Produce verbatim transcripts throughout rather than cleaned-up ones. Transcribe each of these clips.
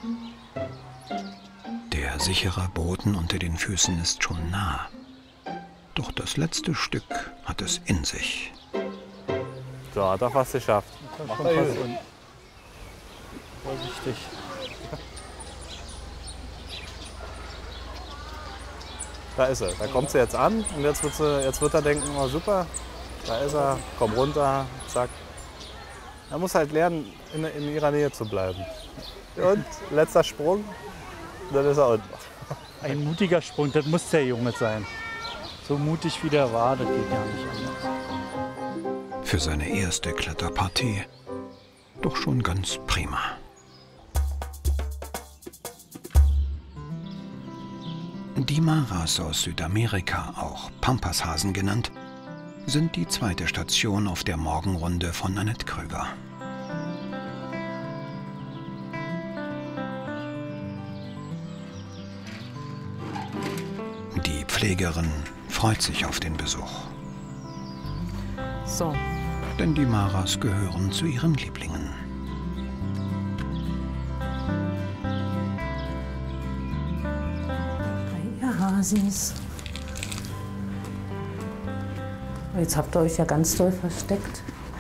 Der sichere Boden unter den Füßen ist schon nah. Doch das letzte Stück hat es in sich. So, hat er fast geschafft. Mach schon fast unten. Vorsichtig. Da ist er. Da kommt sie jetzt an und jetzt wird, sie, jetzt wird er denken, oh super, da ist er, komm runter, zack. Er muss halt lernen, in, in ihrer Nähe zu bleiben. Und letzter Sprung, dann ist er unten. Ein mutiger Sprung, das muss der Junge sein. So mutig wie der war, das geht ja nicht anders. Für seine erste Kletterpartie doch schon ganz prima. Die Maras aus Südamerika, auch Pampashasen genannt, sind die zweite Station auf der Morgenrunde von Annette Krüger. Die Pflegerin freut sich auf den Besuch. So. Denn die Maras gehören zu ihren Lieblingen. Ihr Hasis. Jetzt habt ihr euch ja ganz doll versteckt.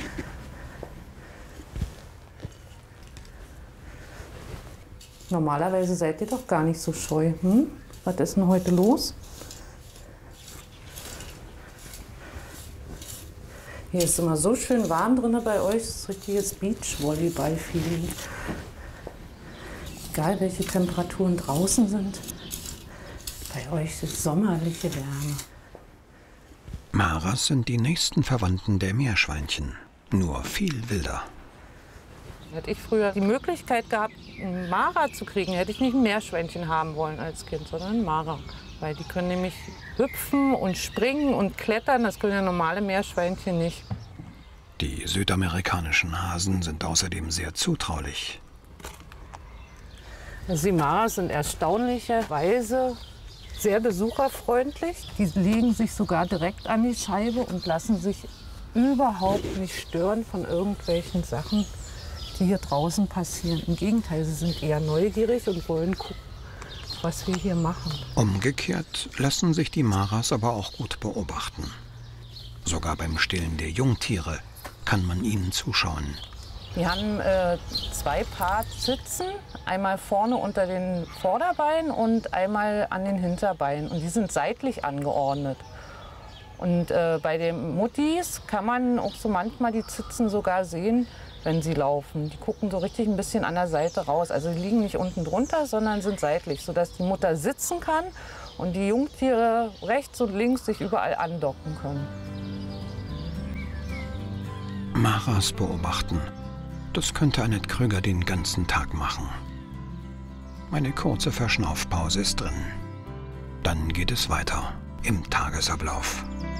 Normalerweise seid ihr doch gar nicht so scheu. Hm? Was ist denn heute los? Hier ist immer so schön warm drin bei euch. Das ist richtiges Beachvolleyball-Feeling. Egal welche Temperaturen draußen sind, bei euch ist sommerliche Wärme. Maras sind die nächsten Verwandten der Meerschweinchen, nur viel wilder. Hätte ich früher die Möglichkeit gehabt, einen Mara zu kriegen, hätte ich nicht ein Meerschweinchen haben wollen als Kind, sondern einen Mara. Weil die können nämlich hüpfen und springen und klettern, das können ja normale Meerschweinchen nicht. Die südamerikanischen Hasen sind außerdem sehr zutraulich. Die Maras sind erstaunlicherweise sehr besucherfreundlich. Die legen sich sogar direkt an die Scheibe und lassen sich überhaupt nicht stören von irgendwelchen Sachen, die hier draußen passieren. Im Gegenteil, sie sind eher neugierig und wollen gucken, was wir hier machen. Umgekehrt lassen sich die Maras aber auch gut beobachten. Sogar beim Stillen der Jungtiere kann man ihnen zuschauen. Wir haben äh, zwei Paar Zitzen, einmal vorne unter den Vorderbeinen und einmal an den Hinterbeinen. Und die sind seitlich angeordnet. Und äh, bei den Muttis kann man auch so manchmal die Zitzen sogar sehen, wenn sie laufen. Die gucken so richtig ein bisschen an der Seite raus. Also die liegen nicht unten drunter, sondern sind seitlich, sodass die Mutter sitzen kann und die Jungtiere rechts und links sich überall andocken können. Maras beobachten. Das könnte Annette Krüger den ganzen Tag machen. Eine kurze Verschnaufpause ist drin. Dann geht es weiter im Tagesablauf.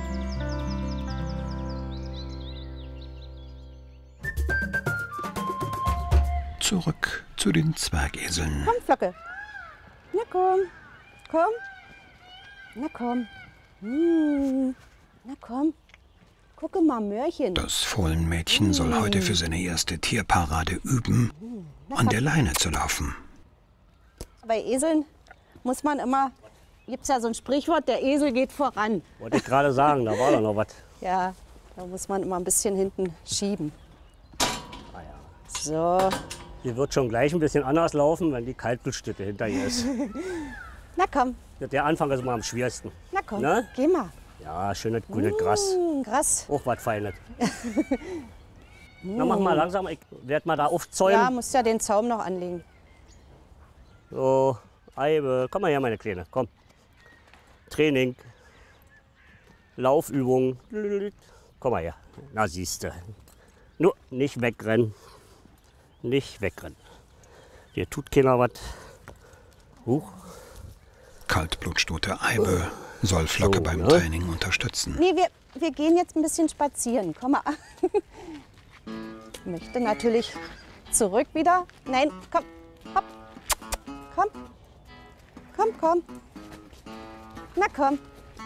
Zurück zu den Zwergeseln. Komm, Flocke. Na komm. Komm. Na komm. Hm. Na komm. Gucke mal, Mörchen. Das Fohlenmädchen soll heute für seine erste Tierparade üben, an der Leine zu laufen. Bei Eseln muss man immer, gibt es ja so ein Sprichwort, der Esel geht voran. Wollte ich gerade sagen, da war doch noch was. Ja, da muss man immer ein bisschen hinten schieben. Ah ja. So. Die wird schon gleich ein bisschen anders laufen, wenn die Kaltblutstücke hinter ihr ist. Na komm. Der Anfang ist immer am schwierigsten. Na komm, Na? geh mal. Ja, schönes grünes Gras. Mm, Gras. Auch was Feines. Na, mach mal langsam, ich werde mal da aufzäumen. Ja, musst ja den Zaum noch anlegen. So, Eibe, komm mal her, meine Kleine, komm. Training, Laufübung. Komm mal her, na siehste. Nur nicht wegrennen, nicht wegrennen. Hier tut keiner was. Huch. Kaltblutstute Eibe soll Flocke So, beim ne? Training unterstützen. Nee, wir, wir gehen jetzt ein bisschen spazieren. Komm mal. Ich möchte natürlich zurück wieder. Nein, komm, hopp. Komm, komm, komm. Na komm.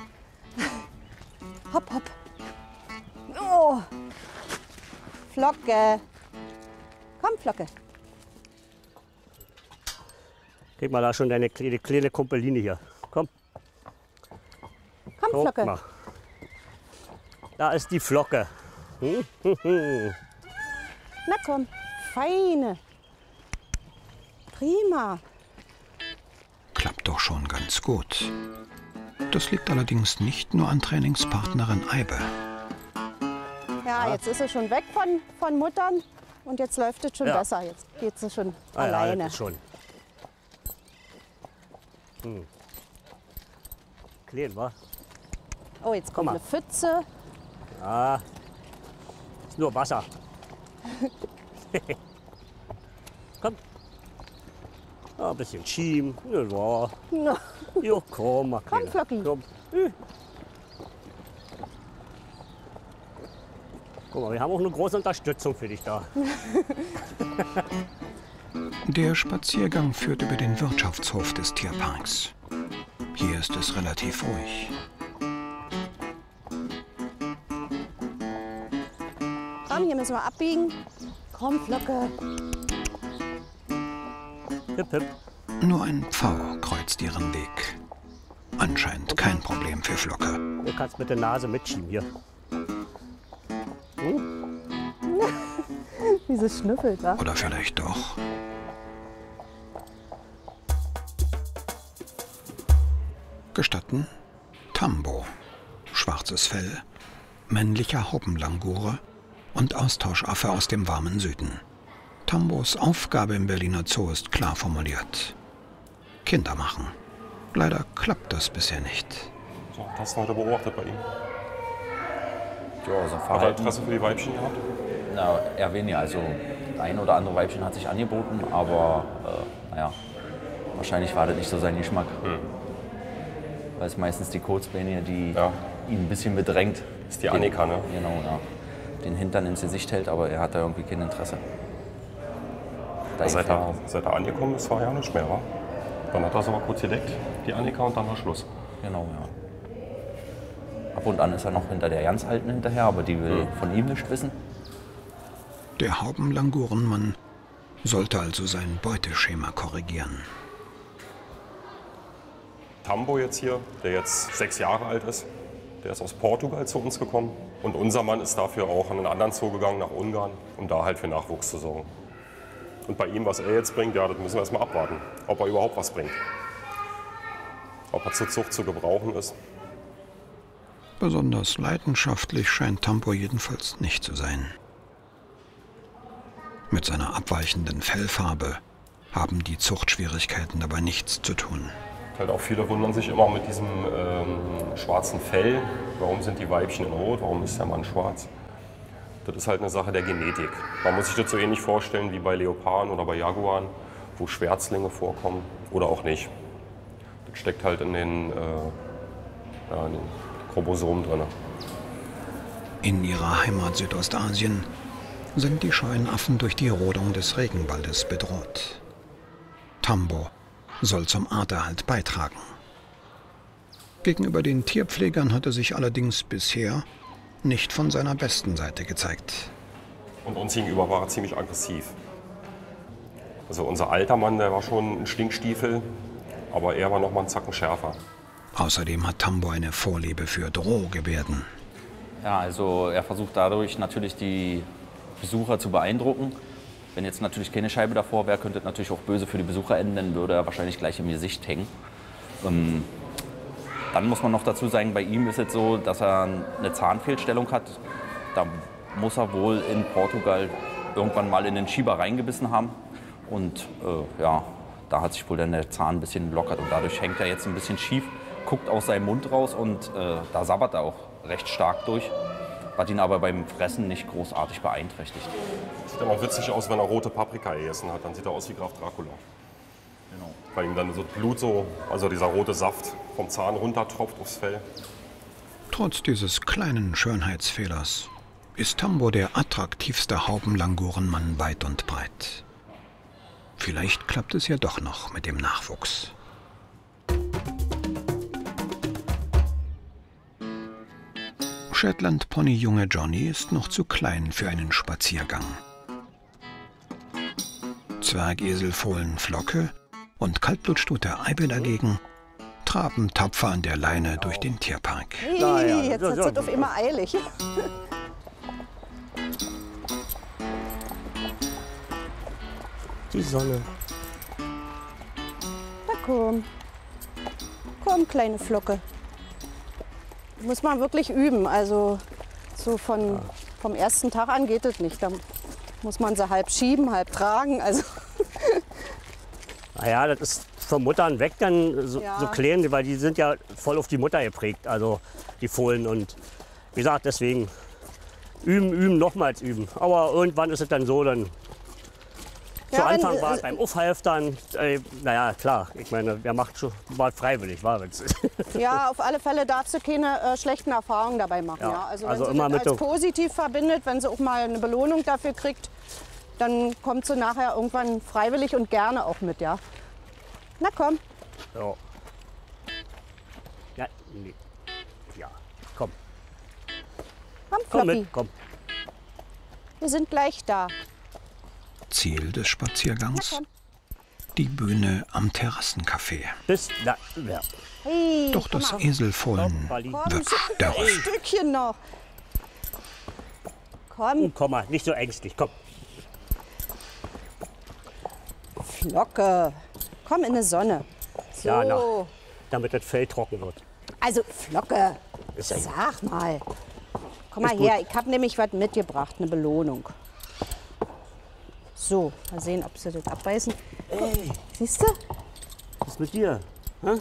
Hopp, hopp. Oh. Flocke. Komm, Flocke. Guck mal, da schon deine kleine, kleine Kumpeline hier. Komm. Komm, Flocke. Mal. Da ist die Flocke. Hm? Na komm, feine. Prima. Klappt doch schon ganz gut. Das liegt allerdings nicht nur an Trainingspartnerin Eibe. Ja, jetzt ist sie schon weg von, von Muttern und jetzt läuft es schon Ja. besser. Jetzt geht sie schon Ah, ja, alleine. das ist schon. Hm. Klein, wa? Oh, jetzt kommt mal. eine Pfütze. Ja. Ist nur Wasser. Komm. Ah, ein bisschen schieben. Ja, ja. No. Jo, komm, mal Komm, Kleine. Flocki. Komm. Hm. Guck mal, wir haben auch eine große Unterstützung für dich da. Der Spaziergang führt über den Wirtschaftshof des Tierparks. Hier ist es relativ ruhig. Komm, hier müssen wir abbiegen. Komm, Flocke. Hip, hip. Nur ein Pfau kreuzt ihren Weg. Anscheinend kein Problem für Flocke. Du kannst mit der Nase mitschieben hier. Wie sie schnüffelt, wa? Oder vielleicht doch. Gestatten? Tambo. Schwarzes Fell, männlicher Haubenlangure und Austauschaffe aus dem warmen Süden. Tambos Aufgabe im Berliner Zoo ist klar formuliert. Kinder machen. Leider klappt das bisher nicht. So, was hast du heute beobachtet bei ihm? Ja, also Hat er Verhalten, Interesse für die Weibchen gehabt? na, eher weniger. Also ein oder andere Weibchen hat sich angeboten, aber äh, naja, wahrscheinlich war das nicht so sein Geschmack. Hm. Weil es meistens die Kurzbeine, die Ja. ihn ein bisschen bedrängt. Ist die Annika, ne? Genau, ja. Den Hintern ins Gesicht hält, aber er hat da irgendwie kein Interesse. Da Seit gefällt- er, seit er angekommen ist, war ja nicht mehr, wa? Dann hat er es aber kurz gedeckt, die Annika, und dann war Schluss. Genau, ja. Ab und an ist er noch hinter der ganz Alten hinterher, aber die will von ihm nichts wissen. Der Haubenlangurenmann sollte also sein Beuteschema korrigieren. Tambo jetzt hier, der jetzt sechs Jahre alt ist, der ist aus Portugal zu uns gekommen. Und unser Mann ist dafür auch in einen anderen Zoo gegangen, nach Ungarn, um da halt für Nachwuchs zu sorgen. Und bei ihm, was er jetzt bringt, ja, das müssen wir erst mal abwarten, ob er überhaupt was bringt. Ob er zur Zucht zu gebrauchen ist. Besonders leidenschaftlich scheint Tambo jedenfalls nicht zu sein. Mit seiner abweichenden Fellfarbe haben die Zuchtschwierigkeiten dabei nichts zu tun. Halt auch viele wundern sich immer mit diesem ähm, schwarzen Fell. Warum sind die Weibchen in Rot? Warum ist der Mann schwarz? Das ist halt eine Sache der Genetik. Man muss sich das so ähnlich vorstellen wie bei Leoparden oder bei Jaguaren, wo Schwärzlinge vorkommen oder auch nicht. Das steckt halt in den, äh, ja, in den Chromosomen drin. In ihrer Heimat Südostasien sind die scheuen Affen durch die Rodung des Regenwaldes bedroht. Tambo soll zum Arterhalt beitragen. Gegenüber den Tierpflegern hat er sich allerdings bisher nicht von seiner besten Seite gezeigt. Und uns gegenüber war er ziemlich aggressiv. Also unser alter Mann, der war schon ein Stinkstiefel, aber er war noch mal einen Zacken schärfer. Außerdem hat Tambo eine Vorliebe für Drohgebärden. Ja, also er versucht dadurch natürlich die Besucher zu beeindrucken. Wenn jetzt natürlich keine Scheibe davor wäre, könnte es natürlich auch böse für die Besucher enden, dann würde er wahrscheinlich gleich im Gesicht hängen. Ähm, dann muss man noch dazu sagen, bei ihm ist es so, dass er eine Zahnfehlstellung hat. Da muss er wohl in Portugal irgendwann mal in den Schieber reingebissen haben. Und äh, ja, da hat sich wohl dann der Zahn ein bisschen lockert und dadurch hängt er jetzt ein bisschen schief, guckt aus seinem Mund raus und äh, da sabbert er auch recht stark durch, was ihn aber beim Fressen nicht großartig beeinträchtigt. Sieht aber witzig aus, wenn er rote Paprika gegessen hat, dann sieht er aus wie Graf Dracula. Genau. Weil ihm dann so Blut so, also dieser rote Saft vom Zahn runtertropft aufs Fell. Trotz dieses kleinen Schönheitsfehlers ist Tambo der attraktivste Haubenlangurenmann weit und breit. Vielleicht klappt es ja doch noch mit dem Nachwuchs. Shetland-Pony-Junge Johnny ist noch zu klein für einen Spaziergang. Zwergeselfohlen Flocke Und Kaltblutstute Eibe dagegen traben tapfer an der Leine durch den Tierpark. Hey, Na ja, jetzt so, wird so. es auf immer eilig. Die Sonne. Na komm. Komm, kleine Flocke. Muss man wirklich üben. Also so von, vom ersten Tag an geht es nicht. Da muss man sie halb schieben, halb tragen. Also Naja, das ist von Muttern weg dann so, Ja. so klein, weil die sind ja voll auf die Mutter geprägt, also die Fohlen. Und wie gesagt, deswegen üben, üben, nochmals üben. Aber irgendwann ist es dann so, dann zu Ja, wenn, Anfang war es äh, beim Aufhalftern, äh, naja, klar, ich meine, wer macht schon, war freiwillig, war es. ja, auf alle Fälle darfst du keine äh, schlechten Erfahrungen dabei machen. Ja. Ja, Also, also wenn sie immer das mit als so- positiv verbindet, wenn sie auch mal eine Belohnung dafür kriegt, dann kommt sie nachher irgendwann freiwillig und gerne auch mit, ja. Na komm, Ja. Ja, nee. Ja, komm, komm komm Flocki, mit, komm. wir sind gleich da. Ziel des Spaziergangs? Na komm. Die Bühne am Terrassencafé. Bis, na, ja. Hey, Doch komm das mal. Eselfohlen Komm, Komm, wird ein dürre. Stückchen noch. Komm, komm mal, nicht so ängstlich, komm. Flocke. Komm in die Sonne. So. Ja, na. Damit das Fell trocken wird. Also Flocke, Ist ja gut. sag mal. Komm mal Ist gut. her, ich habe nämlich was mitgebracht, eine Belohnung. So, mal sehen, ob sie das abbeißen. Ey, Siehst du? was ist mit dir? Hä?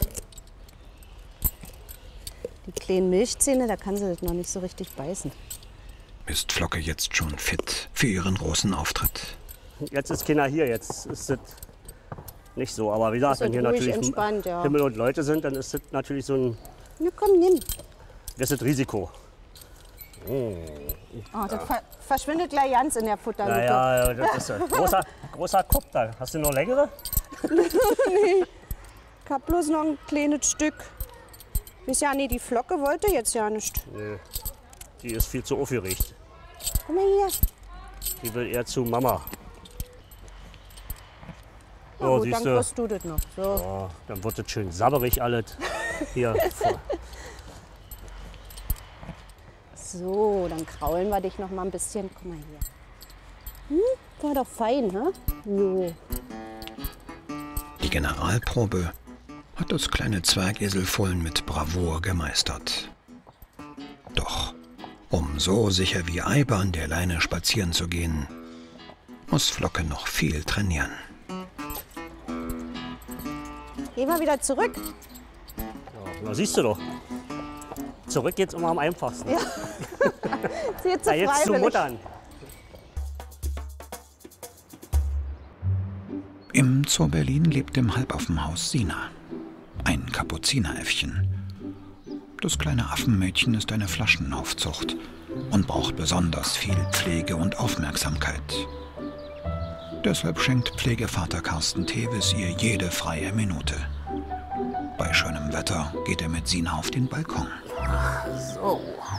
Die kleinen Milchzähne, da kann sie das noch nicht so richtig beißen. Ist Flocke jetzt schon fit für ihren großen Auftritt? Jetzt ist keiner hier, jetzt ist es nicht so. Aber wie gesagt, Ist wenn hier ruhig, natürlich entspannt, ja. Himmel und Leute sind, dann ist das natürlich so ein Na komm, nimm. das ist das Risiko. Oh, das ver verschwindet gleich ganz in der Futterlupe. Naja, das ist ein großer, großer Kopf da. Hast du noch längere? Ich hab bloß noch ein kleines Stück. Ist ja, nee, die Flocke wollte jetzt ja nicht. Nee, die ist viel zu aufgeregt. Komm mal hier. Die will eher zu Mama. Na Oh, gut, siehst dann du. kriegst du das noch. So. Oh, dann wird es schön sabberig alles. Hier. vor- So, dann kraulen wir dich noch mal ein bisschen. Guck mal hier. Hm, war doch fein, ne? Jo. Die Generalprobe hat das kleine Zwergeselfohlen mit Bravour gemeistert. Doch, um so sicher wie Eibe an der Leine spazieren zu gehen, muss Flocke noch viel trainieren. Gehen wir wieder zurück. Ja, na, siehst du doch. Zurück geht's immer am einfachsten. Ja, Sie jetzt so jetzt zu freiwillig. Muttern. Im Zoo Berlin lebt im Halbaffenhaus Sina, ein Kapuzineräffchen. Das kleine Affenmädchen ist eine Flaschenaufzucht und braucht besonders viel Pflege und Aufmerksamkeit. Deshalb schenkt Pflegevater Carsten Tevis ihr jede freie Minute. Bei schönem Wetter geht er mit Sina auf den Balkon. So.